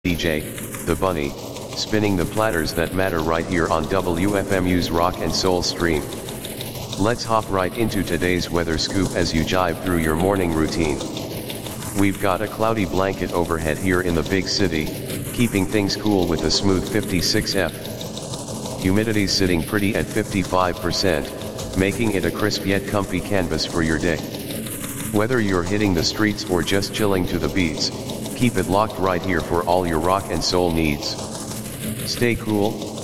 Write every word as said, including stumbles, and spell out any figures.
D J, The Bunny, spinning the platters that matter right here on W F M U's Rock and Soul stream. Let's hop right into today's weather scoop as you jive through your morning routine. We've got a cloudy blanket overhead here in the big city, keeping things cool with a smooth fifty-six F. Humidity sitting pretty at fifty-five percent, making it a crisp yet comfy canvas for your day. Whether you're hitting the streets or just chilling to the beats, keep it locked right here for all your rock and soul needs. Stay cool,